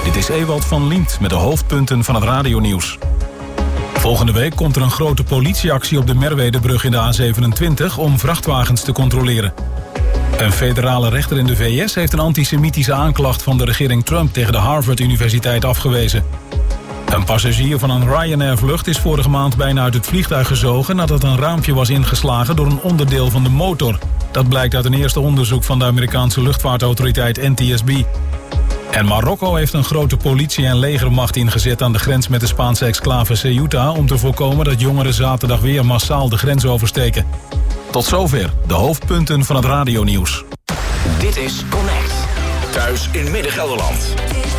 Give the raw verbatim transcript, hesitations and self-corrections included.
Dit is Ewald van Liemt met de hoofdpunten van het radionieuws. Volgende week komt er een grote politieactie op de Merwedebrug in de A zevenentwintig om vrachtwagens te controleren. Een federale rechter in de V S heeft een antisemitische aanklacht van de regering Trump tegen de Harvard-universiteit afgewezen. Een passagier van een Ryanair-vlucht is vorige maand bijna uit het vliegtuig gezogen nadat een raampje was ingeslagen door een onderdeel van de motor. Dat blijkt uit een eerste onderzoek van de Amerikaanse luchtvaartautoriteit N T S B. En Marokko heeft een grote politie- en legermacht ingezet aan de grens met de Spaanse exclave Ceuta om te voorkomen dat jongeren zaterdag weer massaal de grens oversteken. Tot zover de hoofdpunten van het radionieuws. Dit is Connect. Thuis in Midden-Gelderland.